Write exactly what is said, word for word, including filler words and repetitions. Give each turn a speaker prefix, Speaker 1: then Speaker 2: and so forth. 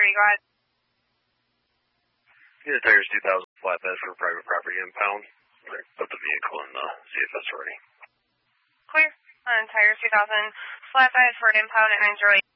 Speaker 1: three, go ahead.
Speaker 2: Yeah, Tigers two thousand flatbed for private property impound. Put the vehicle in the C F S already.
Speaker 1: Clear. On Tigers two thousand flatbed for an impound at nine zero eight.